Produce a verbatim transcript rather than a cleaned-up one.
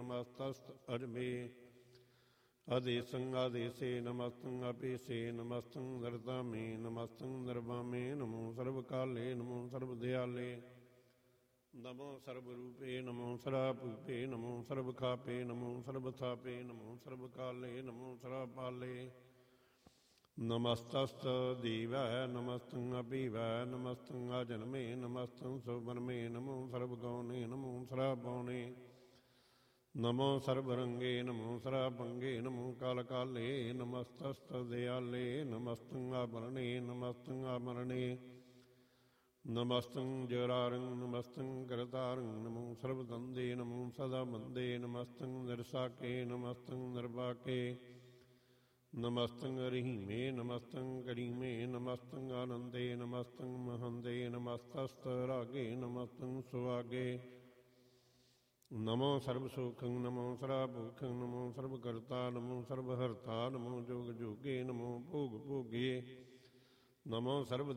नमस्तस्त अजमे आदेशं आदेशे नमस्तं अपेशे नमस्तं दर्दामे नमस्तं दर्वामे नमो सर्वकाले नमो सर्वदयाले नमो सर्वरूपे नमो सर्वभूते नमो सर्वखापे नमो सर्वथापे नमो सर्वकाले नमो सर्वपाले नमस्तस्त देवाय नमस्तं अपिवाय नमस्तं अजन्मे नमस्तं सुवर्मे नमो सर्वगौणे नमो सर्वपौणे नमो सर्वरंगे नमो सर्वभंगे नमो कालकाले नमस्तस्त दयाले नमस्तं आभरणे नमस्तं आभरणे नमस्तं जरारं नमस्तं करतारं नमो सर्वदंदे नमो सदा बंदे नमस्तं नरसाके नमस्तं नरवाके नमस्तं रहीमे नमस्तं करीमे नमस्तं आनंदे नमस्तं महंदे नमस्तस्त रागे नमस्तं सुवागे नमो सर्वसुखं नमो सर्वभूखं नमो सर्वकर्ता नमो सर्वहर्ता नमो जोग जोगे नमो भोग भोगे नमो सर्व